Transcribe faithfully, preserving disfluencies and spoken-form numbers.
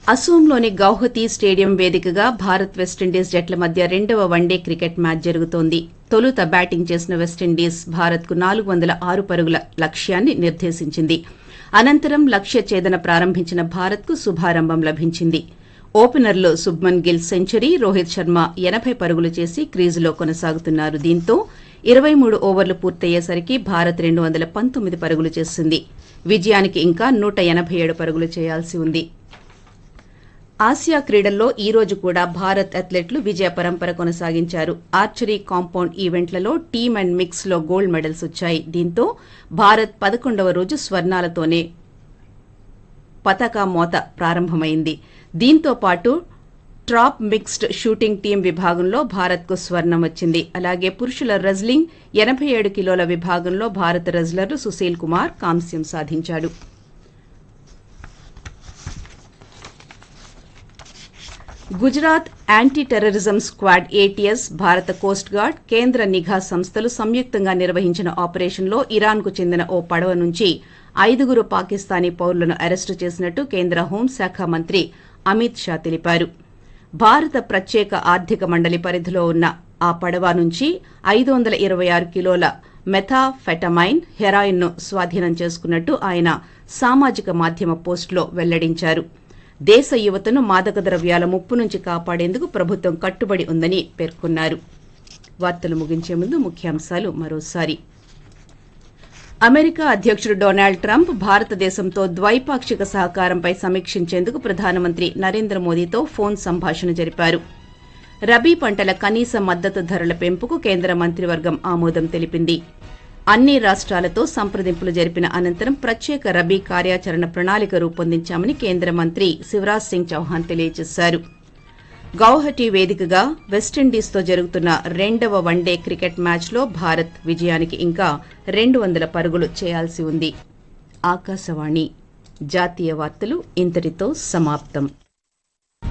అసోంలోని Guwahati stadium వేదికగా Bharat West Indies జట్ల మధ్య రెండవ వన్డే క్రికెట్ మ్యాచ్ జరుగుతోంది. తొలుత బ్యాటింగ్ చేసిన వెస్టిండీస్ భారత్కు నాలుగు వందల ఆరు పరుగుల లక్ష్యాన్ని నిర్దేశించింది. అనంతరం లక్ష్య ఛేదన ప్రారంభించిన భారత్కు శుభారంభం లభించింది. ఓపెనర్లు శుభ్మన్ గిల్ సెంచరీ, రోహిత్ శర్మ ఎనబై పరుగులు చేసి క్రీజులో కొనసాగుతున్నారు. దీంతో ఇరవై మూడు ఓవర్లు పూర్తయ్యేసరికి భారత్ రెండు వందల పంతొమ్మిది పరుగులు చేసింది. విజయానికి ఇంకా నూట ఎనబై ఏడు పరుగులు చేయాల్సి ఉంది. ఆసియా క్రీడల్లో ఈ రోజు కూడా భారత్ అథ్లెట్లు విజయ పరంపర కొనసాగించారు. Archery compound ఈవెంట్లలో team and mix లో గోల్డ్ మెడల్స్ వచ్చాయి. దీంతో భారత్ పదకొండవ రోజు స్వర్ణాలతోనే పతాక మోత ప్రారంభమైంది. దీంతో పాటు ట్రాప్ మిక్స్డ్ షూటింగ్ టీం విభాగంలో భారత్కు స్వర్ణం వచ్చింది. అలాగే పురుషుల రెజ్లింగ్ ఎనబై ఏడు కిలోల విభాగంలో భారత రెజ్లర్ సుశీల్ కుమార్ కాంస్యం సాధించాడు. Gujarat anti terrorism squad ATS, భారత కోస్ట్ గార్డ్, కేంద్ర నిఘా సంస్థలు సంయుక్తంగా నిర్వహించిన ఆపరేషన్లో ఇరాన్కు చెందిన ఓ పడవ నుంచి ఐదుగురు పాకిస్తానీ పౌరులను అరెస్టు చేసినట్టు కేంద్ర హోంశాఖ మంత్రి అమిత్ షా తెలిపారు. భారత ప్రత్యేక ఆర్థిక మండలి పరిధిలో ఉన్న ఆ పడవ నుంచి ఐదు వందల ఇరవై ఆరు కిలోల మెథాఫెటమైన్, హెరాయిన్ ను స్వాధీనం చేసుకున్నట్టు ఆయన సామాజిక మాధ్యమ పోస్టులో వెల్లడించారు. దేశ యువతను మాదక ద్రవ్యాల ముప్పు నుంచి కాపాడేందుకు ప్రభుత్వం కట్టుబడి ఉందని పేర్కొన్నారు. వార్తలు ముగించే ముందు ముఖ్యాంశాలు మరోసారి. అమెరికా అధ్యకుడు డొనాల్డ్ ట్రంప్ భారతదేశంతో ద్వైపాక్షిక సహకారంపై సమీక్షించేందుకు ప్రధానమంత్రి నరేంద్ర మోదీతో ఫోన్ సంభాషణ జరిపారు. రబీ పంటల కనీస మద్దతు ధరల పెంపుకు కేంద్ర మంత్రివర్గం ఆమోదం తెలిపింది. అన్ని రాష్ట్రాలతో సంప్రదింపులు జరిపిన అనంతరం ప్రత్యేక రబీ కార్యాచరణ ప్రణాళిక రూపొందించామని కేంద్ర మంత్రి శివరాజ్ సింగ్ చౌహాన్ తెలియజేశారు. గౌహటి వేదికగా వెస్టిండీస్తో జరుగుతున్న రెండవ వన్డే క్రికెట్ మ్యాచ్లో భారత్ విజయానికి ఇంకా రెండు వందల పరుగులు చేయాల్సి ఉంది. ఆకాశవాణి జాతీయ వార్తలు ఇంతటితో సమాప్తం.